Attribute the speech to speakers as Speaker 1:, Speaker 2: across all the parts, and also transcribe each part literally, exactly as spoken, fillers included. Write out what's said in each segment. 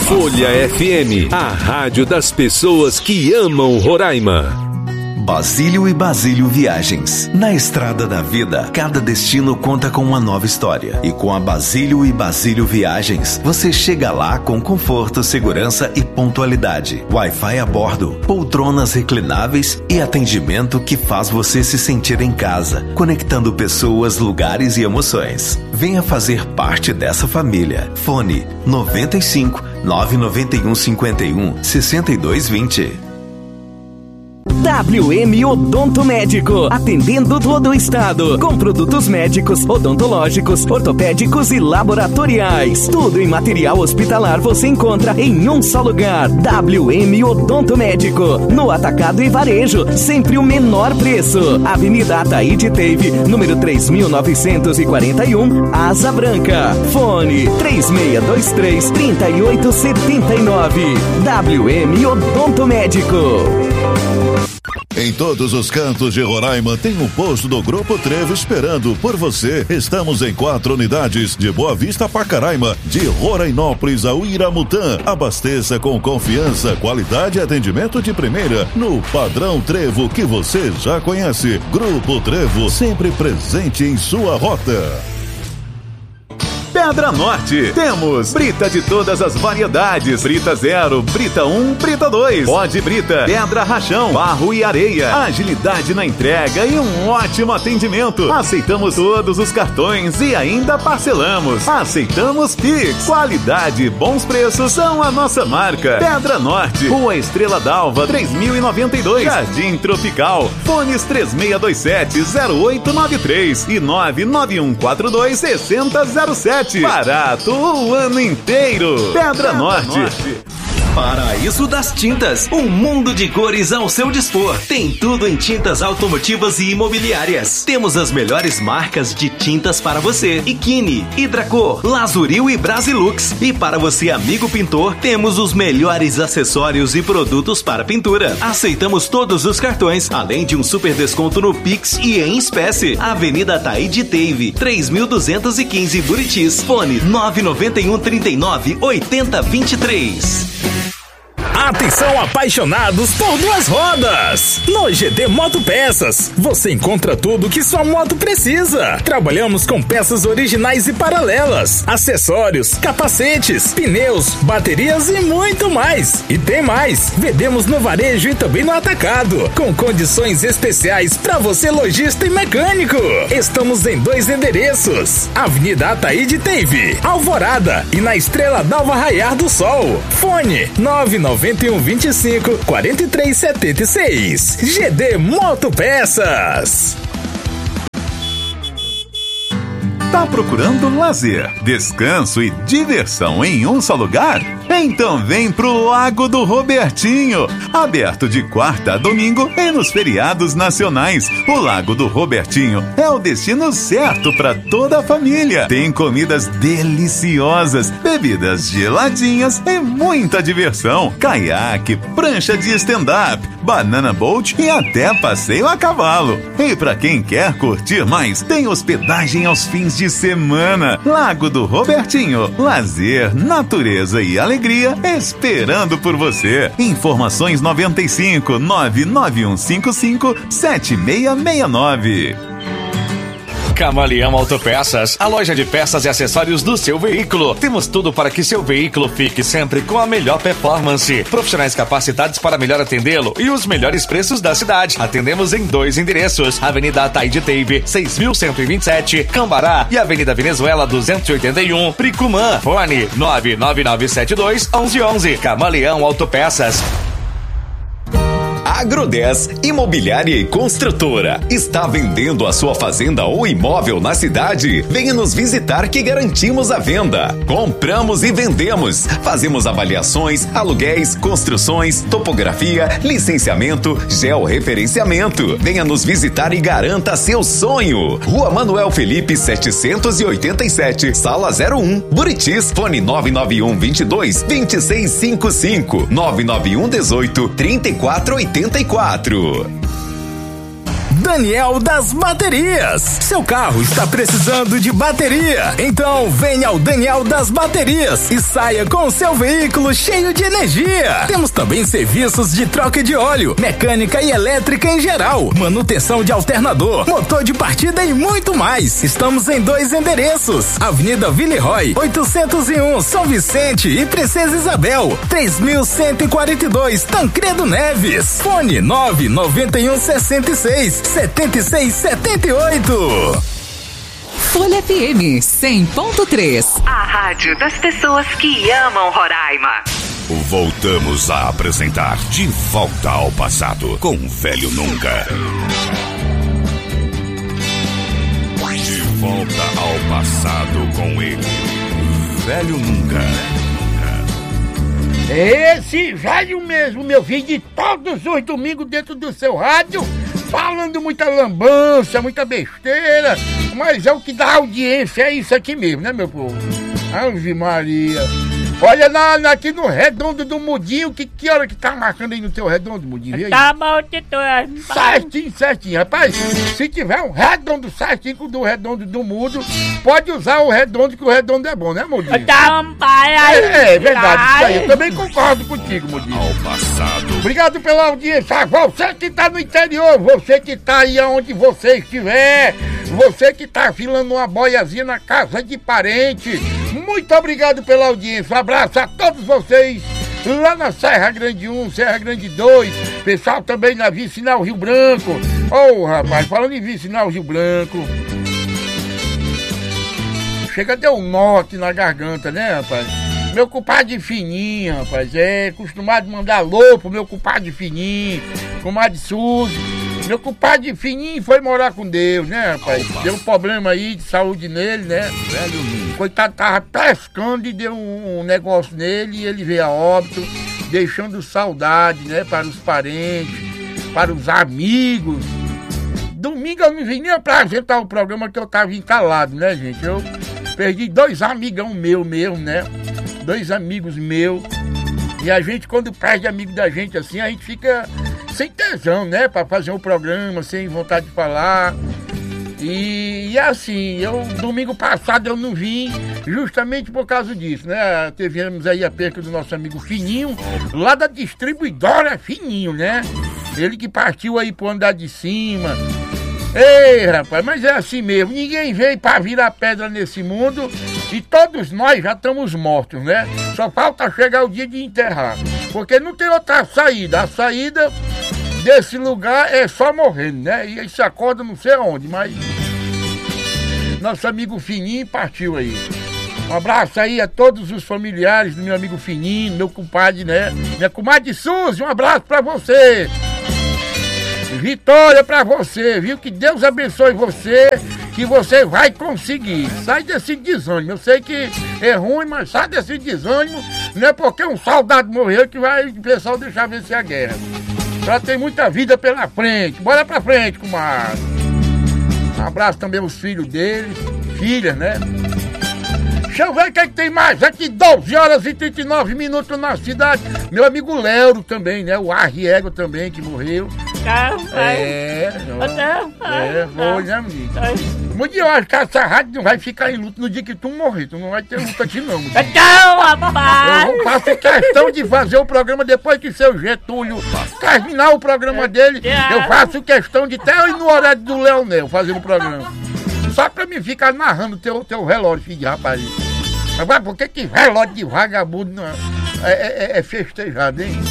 Speaker 1: Folha F M, a rádio das pessoas que amam Roraima.
Speaker 2: Basílio e Basílio Viagens. Na estrada da vida, cada destino conta com uma nova história. E com a Basílio e Basílio Viagens, você chega lá com conforto, segurança e pontualidade. Wi-Fi a bordo, poltronas reclináveis e atendimento que faz você se sentir em casa, conectando pessoas, lugares e emoções. Venha fazer parte dessa família. Fone noventa e cinco, nove nove um cinco um, seis dois dois zero.
Speaker 3: W M Odonto Médico, atendendo todo o estado, com produtos médicos, odontológicos, ortopédicos e laboratoriais. Tudo em material hospitalar você encontra em um só lugar. W M Odonto Médico, no atacado e varejo, sempre o menor preço. Avenida Ataíde Teve, número três mil novecentos e quarenta e um, Asa Branca. Fone três seis dois três, três oito sete nove. W M Odonto Médico.
Speaker 4: Em todos os cantos de Roraima tem um posto do Grupo Trevo esperando por você. Estamos em quatro unidades, de Boa Vista a Pacaraima, de Rorainópolis a Uiramutã. Abasteça com confiança, qualidade e atendimento de primeira no padrão Trevo que você já conhece. Grupo Trevo, sempre presente em sua rota.
Speaker 5: Pedra Norte, temos brita de todas as variedades, brita zero, brita um, brita dois, pó de brita, pedra rachão, barro e areia, agilidade na entrega e um ótimo atendimento. Aceitamos todos os cartões e ainda parcelamos. Aceitamos Pix. Qualidade e bons preços são a nossa marca. Pedra Norte, Rua Estrela d'Alva, três mil e noventa e dois, Jardim Tropical. Fones três seis dois sete, zero oito nove três e nove nove um quatro dois, seis zero zero sete. Barato o ano inteiro. Pedra, Pedra Norte. Norte.
Speaker 6: Paraíso das Tintas, um mundo de cores ao seu dispor. Tem tudo em tintas automotivas e imobiliárias. Temos as melhores marcas de tintas para você: Ikine, Hidracor, Lazuril e Brasilux. E para você, amigo pintor, temos os melhores acessórios e produtos para pintura. Aceitamos todos os cartões, além de um super desconto no Pix e em espécie. Avenida Ataíde Teve, três mil duzentos e quinze, Buritis. Fone nove nove um, trinta e nove, oitenta, vinte e três.
Speaker 7: Atenção, apaixonados por duas rodas! No G D Motopeças, você encontra tudo que sua moto precisa. Trabalhamos com peças originais e paralelas, acessórios, capacetes, pneus, baterias e muito mais. E tem mais! Vendemos no varejo e também no atacado, com condições especiais para você, lojista e mecânico. Estamos em dois endereços: Avenida Ataíde Teve, Alvorada, e na Estrela d'Alva Raiar do Sol. Fone nove nove um, vinte e cinco, quarenta e três, setenta e seis. G D Motopeças.
Speaker 5: Tá procurando lazer, descanso e diversão em um só lugar? Então vem pro Lago do Robertinho, aberto de quarta a domingo e nos feriados nacionais. O Lago do Robertinho é o destino certo para toda a família. Tem comidas deliciosas, bebidas geladinhas e muita diversão. Caiaque, prancha de stand-up, banana boat e até passeio a cavalo. E para quem quer curtir mais, tem hospedagem aos fins de semana. Lago do Robertinho, lazer, natureza e alegria esperando por você. Informações noventa e cinco, nove nove um cinco cinco, sete seis seis nove.
Speaker 8: Camaleão Autopeças, a loja de peças e acessórios do seu veículo. Temos tudo para que seu veículo fique sempre com a melhor performance. Profissionais capacitados para melhor atendê-lo e os melhores preços da cidade. Atendemos em dois endereços: Avenida Ataíde Teve, seis mil cento e vinte e sete, Cambará, e Avenida Venezuela duzentos e oitenta e um, Pricumã. Fone nove nove nove sete dois, onze onze. Camaleão Autopeças.
Speaker 9: Agro dez, imobiliária e construtora. Está vendendo a sua fazenda ou imóvel na cidade? Venha nos visitar que garantimos a venda. Compramos e vendemos. Fazemos avaliações, aluguéis, construções, topografia, licenciamento, georreferenciamento. Venha nos visitar e garanta seu sonho. Rua Manuel Felipe setecentos e oitenta e sete, Sala zero um, Buritis. Fone nove nove um, vinte e dois, vinte e seis cinquenta e cinco, nove nove um, dezoito, trinta e quatro oitenta e quatro.
Speaker 7: Daniel das Baterias. Seu carro está precisando de bateria? Então venha ao Daniel das Baterias e saia com o seu veículo cheio de energia. Temos também serviços de troca de óleo, mecânica e elétrica em geral, manutenção de alternador, motor de partida e muito mais. Estamos em dois endereços: Avenida Villeroy, oitocentos e um, São Vicente e Princesa Isabel, três mil cento e quarenta e dois, Tancredo Neves. Fone nove nove um sessenta e seis, setenta e seis setenta e oito.
Speaker 10: Folha F M cem ponto três.
Speaker 11: A rádio das pessoas que amam Roraima.
Speaker 12: Voltamos a apresentar De Volta ao Passado com Velho Nunca. De volta ao passado com ele, Velho Nunca.
Speaker 13: Esse velho mesmo, meu filho, de todos os domingos dentro do seu rádio, falando muita lambança, muita besteira, mas é o que dá audiência, é isso aqui mesmo, né, meu povo? Ave Maria. Olha, na, na, aqui no Redondo do Mudinho, que, que hora que tá marcando aí no teu Redondo do Mudinho?
Speaker 14: Tá bom, Tito.
Speaker 13: Certinho, certinho. Rapaz, se tiver um redondo certinho do Redondo do Mudo, pode usar o Redondo, que o Redondo é bom, né, Mudinho?
Speaker 14: Tá um pai aí.
Speaker 13: É, é verdade, isso aí. Eu também concordo contigo, Mudinho.
Speaker 12: Ao passado.
Speaker 13: Obrigado pela audiência. Você que tá no interior, você que tá aí onde você estiver, você que tá filando uma boiazinha na casa de parente, muito obrigado pela audiência. Um abraço a todos vocês lá na Serra Grande um, Serra Grande dois, pessoal também na Vicinal Rio Branco. Ô, oh, rapaz, falando em Vicinal Rio Branco, chega deu um norte na garganta, né, rapaz? Meu compadre Fininho, rapaz, é acostumado a mandar alô pro meu compadre Fininho, comadre Suzy. Meu compadre Fininho foi morar com Deus, né, rapaz? Deu um problema aí de saúde nele, né? Velho, coitado, tava pescando e deu um, um negócio nele e ele veio a óbito, deixando saudade, né, para os parentes, para os amigos. Domingo eu não vim nem pra apresentar o programa que eu tava entalado, né, gente? Eu perdi dois amigão meu mesmo, né? Dois amigos meus. E a gente, quando perde amigo da gente assim, a gente fica sem tesão, né? Pra fazer um programa, sem vontade de falar. E, e assim, eu, domingo passado eu não vim justamente por causa disso, né? Tivemos aí a perca do nosso amigo Fininho, lá da distribuidora Fininho, né? Ele que partiu aí pro andar de cima. Ei, rapaz, mas é assim mesmo, ninguém veio pra virar pedra nesse mundo e todos nós já estamos mortos, né? Só falta chegar o dia de enterrar, porque não tem outra saída, a saída desse lugar é só morrendo, né? E aí se acorda não sei aonde, mas nosso amigo Fininho partiu aí. Um abraço aí a todos os familiares do meu amigo Fininho, meu compadre, né? Minha comadre Suzy, um abraço pra você. Vitória pra você, viu? Que Deus abençoe você, que você vai conseguir. Sai desse desânimo. Eu sei que é ruim, mas sai desse desânimo. Não é porque um soldado morreu que vai o pessoal deixar vencer a guerra. Já tem muita vida pela frente. Bora pra frente, comadre. Um abraço também aos filhos deles, filhas, né? Deixa eu ver o que, é que tem mais aqui, doze horas e trinta e nove minutos na cidade. Meu amigo Léo também, né? O Arriego também, que morreu. É, é, foi, né, menino? Muito eu acho que essa rádio não vai ficar em luto no dia que tu morrer. Tu não vai ter luta aqui, não.
Speaker 14: Não, rapaz!
Speaker 13: Eu faço questão de fazer o programa depois que seu Getúlio terminar o programa dele. Eu faço questão de até ir no horário do Leonel fazendo o programa. Só pra mim ficar narrando teu, teu relógio, filho de rapaz. Agora, por que que relógio de vagabundo não é, é, é festejado, hein?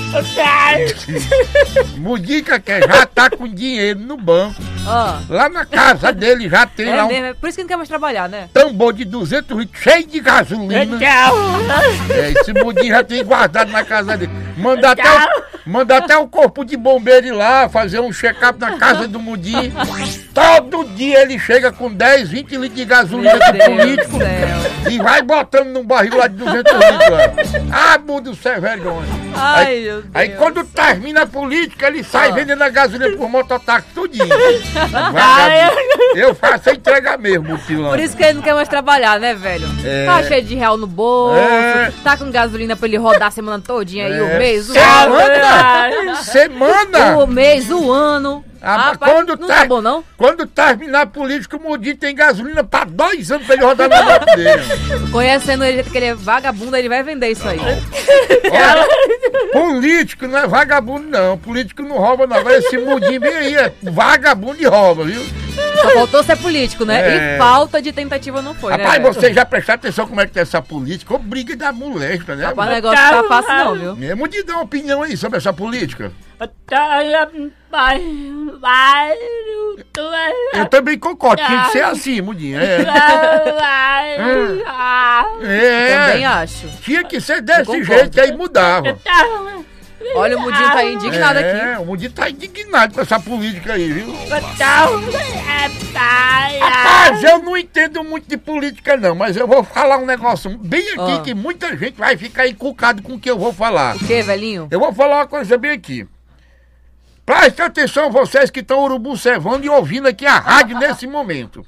Speaker 13: Mudica que já tá com dinheiro no banco. Oh. Lá na casa dele já tem
Speaker 15: é
Speaker 13: lá um...
Speaker 15: mesmo, é por isso que não quer mais trabalhar, né?
Speaker 13: Tambor de duzentos litros cheio de gasolina. É, esse Mudinho já tem guardado na casa dele. Manda até, o, manda até o corpo de bombeiro ir lá fazer um check-up na casa do Mudinho. Todo dia ele chega com dez, vinte litros de gasolina de político e vai botando num barril lá de duzentos litros lá. Ah, Mudo, você é vergonha.
Speaker 15: Ai,
Speaker 13: aí,
Speaker 15: meu Deus.
Speaker 13: Aí quando termina a política, ele sai ah. vendendo a gasolina por mototáxi tudinho. Eu faço a entrega mesmo, Mutilão.
Speaker 15: Por isso que ele não quer mais trabalhar, né, velho? É. Tá cheio de real no bolso, é. Tá com gasolina pra ele rodar a semana todinha aí, é. o mês, o
Speaker 13: semana.
Speaker 15: ano.
Speaker 13: Semana?
Speaker 15: O mês, o ano.
Speaker 13: Ah,
Speaker 15: Rapaz,
Speaker 13: quando
Speaker 15: não
Speaker 13: ter-
Speaker 15: tá bom, não?
Speaker 13: Quando terminar político, o Mudinho tem gasolina pra dois anos pra ele rodar na moto dele.
Speaker 15: Conhecendo ele, que ele é vagabundo, ele vai vender isso aí.
Speaker 13: Olha, político não é vagabundo, não. Político não rouba, não. Agora esse Mudinho bem aí é vagabundo e rouba, viu?
Speaker 15: Só faltou ser político, né?
Speaker 13: É.
Speaker 15: E falta de tentativa não foi,
Speaker 13: Rapaz,
Speaker 15: né? velho?
Speaker 13: você já prestou atenção como é que tá essa política? Ô, briga da molesta, né?
Speaker 15: Rapaz, o negócio tá fácil não, viu?
Speaker 13: É, Mudinho, dá uma opinião aí sobre essa política. Eu também concordo, tinha que ser assim, Mudinho. É. É.
Speaker 15: Também acho.
Speaker 13: Tinha que ser desse
Speaker 15: Concordo.
Speaker 13: jeito, que aí mudava.
Speaker 15: Olha, o Mudinho tá indignado
Speaker 13: é,
Speaker 15: aqui.
Speaker 13: É, o Mudinho tá indignado com essa política aí, viu? Rapaz, eu não entendo muito de política não, mas eu vou falar um negócio bem aqui
Speaker 15: Ah.
Speaker 13: que muita gente vai ficar encucado com o que eu vou falar.
Speaker 15: O que, velhinho?
Speaker 13: Eu vou falar uma coisa bem aqui. Preste atenção vocês que estão urubu cevando e ouvindo aqui a rádio nesse momento.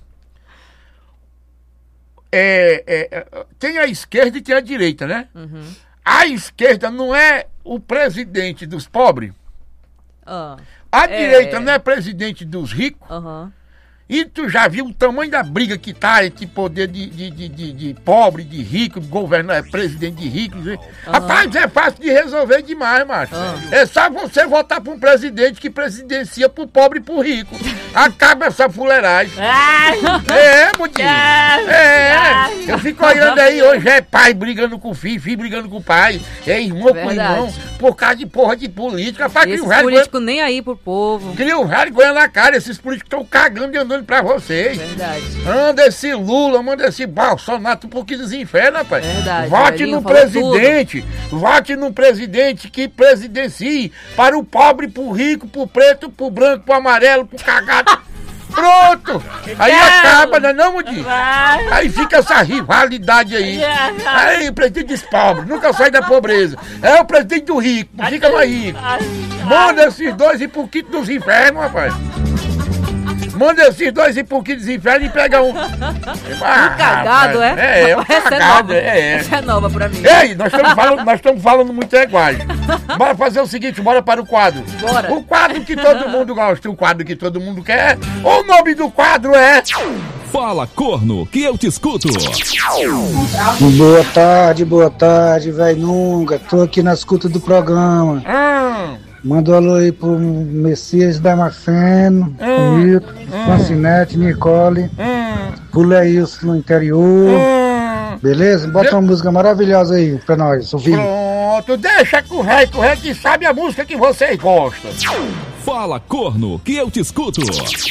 Speaker 13: É, é, é, tem a esquerda e tem a direita, né?
Speaker 15: Uhum.
Speaker 13: A esquerda não é o presidente dos pobres.
Speaker 15: Ah.
Speaker 13: A
Speaker 15: É.
Speaker 13: direita não é presidente dos ricos.
Speaker 15: Aham.
Speaker 13: E tu já viu o tamanho da briga que tá entre poder de, de, de, de, de pobre, de rico, governo, é, presidente de rico. Uhum. Rapaz, é fácil de resolver demais, macho.
Speaker 15: Uhum.
Speaker 13: É só você votar pra um presidente que presidencia pro pobre e pro rico. Acaba essa fuleiragem. É, Mudinho. É. Eu fico olhando aí, hoje é pai brigando com o filho, filho brigando com o pai, é irmão
Speaker 15: Verdade.
Speaker 13: com irmão, por causa de porra de política. Rapaz,
Speaker 15: E
Speaker 13: cria
Speaker 15: esses
Speaker 13: um velho
Speaker 15: políticos nem aí pro povo.
Speaker 13: Cria um vergonha na cara, esses políticos estão cagando e andando pra vocês.
Speaker 15: Verdade.
Speaker 13: Anda esse Lula, manda esse Bolsonaro, tu por que desinferno, rapaz.
Speaker 15: Verdade,
Speaker 13: Vote
Speaker 15: velhinho,
Speaker 13: no
Speaker 15: falou
Speaker 13: presidente, vote no presidente que presidencie para o pobre, pro rico, pro preto, pro branco, pro amarelo, pro cagado. Pronto! Aí acaba, não é não, Mudinho? Aí fica essa rivalidade aí. Aí o presidente dos pobres, nunca sai da pobreza. É o presidente do rico, não fica mais rico. Manda esses dois ir pro quinto dos infernos, rapaz. Manda esses dois ir pro quinto dos infernos e pega um. Ah,
Speaker 15: Um cagado,
Speaker 13: rapaz,
Speaker 15: é?
Speaker 13: É, é um
Speaker 15: Essa é
Speaker 13: cagado,
Speaker 15: nova.
Speaker 13: é, é.
Speaker 15: Essa é nova pra mim.
Speaker 13: Ei, nós estamos falando, nós estamos falando muito linguagem. Bora fazer o seguinte, bora para o quadro.
Speaker 15: Bora.
Speaker 13: O quadro que todo mundo gosta, o quadro que todo mundo quer. O nome do quadro é...
Speaker 1: Fala, corno, que eu te escuto.
Speaker 16: Boa tarde, boa tarde, velho Nunca. Tô aqui na escuta do programa.
Speaker 13: Hum.
Speaker 16: Manda um alô aí pro Messias Damasceno,
Speaker 13: Hum.
Speaker 16: Milton,
Speaker 13: Hum.
Speaker 16: Francinete, Nicole,
Speaker 13: Hum.
Speaker 16: pro Leilson no interior.
Speaker 13: Hum.
Speaker 16: Beleza? Bota uma música maravilhosa aí pra nós, ouvir.
Speaker 13: Pronto, deixa com o rei, com o rei que sabe a música que vocês gostam.
Speaker 1: Fala, corno, que eu te escuto.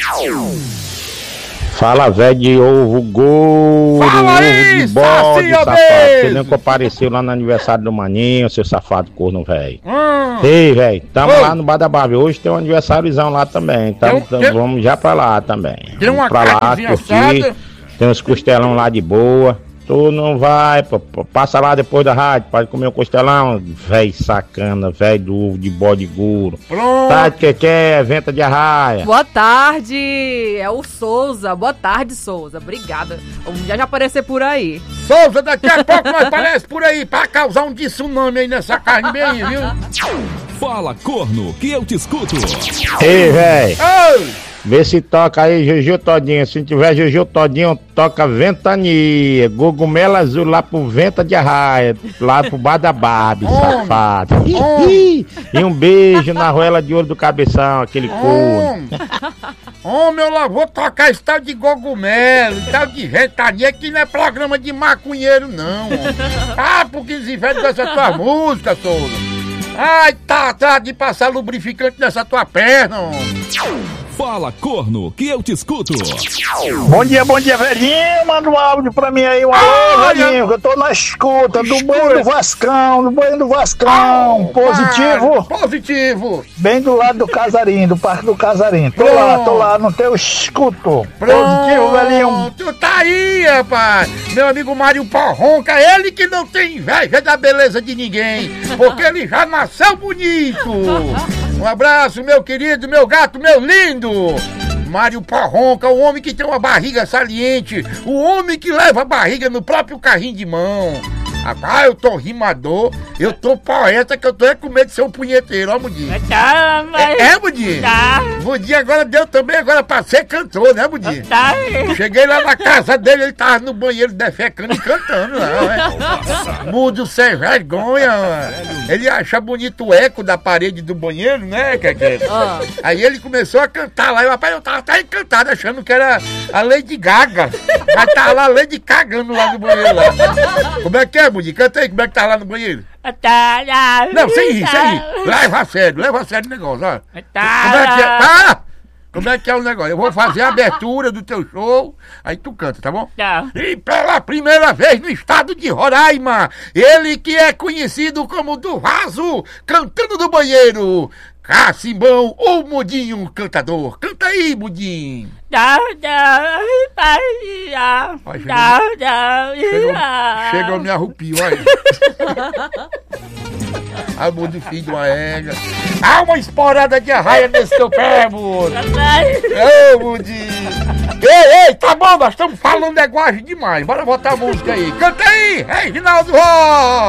Speaker 17: Fala, velho de ovo gordo,
Speaker 13: Fala
Speaker 17: ovo
Speaker 13: aí,
Speaker 17: de bode,
Speaker 13: Saci
Speaker 17: safado.
Speaker 13: Obeso.
Speaker 17: Você nem compareceu lá no aniversário do Maninho, seu safado corno, velho.
Speaker 13: Hum.
Speaker 17: Ei, velho, tamo
Speaker 13: Oi.
Speaker 17: lá no Bar da Barba. Hoje tem um aniversáriozão lá também. Tamo,
Speaker 13: Tem-
Speaker 17: tamo-
Speaker 13: tem-
Speaker 17: vamos já pra lá também.
Speaker 13: Tem uma
Speaker 17: Vamos pra lá,
Speaker 13: carnezinha
Speaker 17: curtir.
Speaker 13: assada.
Speaker 17: Tem uns costelão lá de boa. Tu não vai, pô, pô, passa lá depois da rádio, pode comer um costelão. Véi sacana, véi do ovo de bode gordo.
Speaker 13: Pronto.
Speaker 17: Tá de que quer, venta de arraia.
Speaker 15: Boa tarde, é o Souza. Boa tarde, Souza. Obrigada. Vamos já já aparecer por aí.
Speaker 13: Souza, daqui a pouco nós aparece por aí pra causar um tsunami aí nessa carne bem aí, viu?
Speaker 1: Fala, corno, que eu te escuto.
Speaker 17: Ei, véi.
Speaker 13: Oi!
Speaker 17: Vê se toca aí Juju Todinho. Se tiver Juju Todinho, toca Ventania. Gogumelo azul lá pro Venta de Arraia. Lá pro Bar da Barbie, safado.
Speaker 13: Homem.
Speaker 17: E um beijo na roela de ouro do cabeção, aquele corno.
Speaker 13: Homem, Homem, eu lá vou tocar esse tal de gogumelo, tal de ventania, que não é programa de maconheiro, não. Homem. Ah, porque desinverte com essa tua música, Souza. Ai, tá, tá de passar lubrificante nessa tua perna, homem.
Speaker 1: Fala, corno, que eu te escuto.
Speaker 18: Bom dia, bom dia, velhinho. Manda um áudio pra mim aí, um alô, velhinho, que eu tô na escuta do banho do Vascão, do banho do Vascão. Positivo?
Speaker 13: Positivo.
Speaker 18: Bem do lado do Casarinho, do Parque do Casarinho. Tô lá, tô lá, no teu escuto. Positivo, velhinho.
Speaker 13: Tu tá aí, rapaz. Meu amigo Mário Porronca, ele que não tem inveja da beleza de ninguém, porque ele já nasceu bonito. Um abraço, meu querido, meu gato, meu lindo. Mário Porronca, o homem que tem uma barriga saliente, o homem que leva a barriga no próprio carrinho de mão. Rapaz, eu tô rimador, eu tô poeta, que eu tô é com medo de ser um punheteiro, ó, Mudinho.
Speaker 14: Tá, mas...
Speaker 13: É, é Mudinho?
Speaker 14: Tá.
Speaker 13: Mudinho agora deu também agora pra ser cantor, né, Mudinho?
Speaker 14: Tá.
Speaker 13: Cheguei lá na casa dele, ele tava no banheiro defecando e cantando lá, ué. Mudo sem vergonha, ué. Ele acha bonito o eco da parede do banheiro, né, Keké?
Speaker 15: Ah.
Speaker 13: Aí ele começou a cantar lá, e rapaz, eu tava até encantado, achando que era a Lady Gaga. Mas tava lá a Lady cagando lá no banheiro lá. Como é que é, Mudinho? Canta aí, como é que tá lá no banheiro?
Speaker 14: Tá, tá.
Speaker 13: Não, sem rir, sem rir. Leva a sério, leva a sério o negócio, ó.
Speaker 14: Tá.
Speaker 13: Como é que é? Tá! Como é que é o negócio? Eu vou fazer a abertura do teu show, aí tu canta, tá bom?
Speaker 14: Tá.
Speaker 13: E pela primeira vez no estado de Roraima, ele que é conhecido como do Vaso, cantando do banheiro, Cacimbão, o Mudinho cantador. Canta aí, Mudinho.
Speaker 14: Tá, tá, tá,
Speaker 13: Ó, chegou,
Speaker 14: tá, tá,
Speaker 13: chegou,
Speaker 14: tá.
Speaker 13: chegou me arrupio, olha. Amor do filho de uma égua. Há uma esporada de arraia nesse teu pé, Mudo. Ô, Mudinho. Ei, ei, tá bom, nós estamos falando negócio demais. Bora botar a música aí. Canta aí, Reginaldo Ró.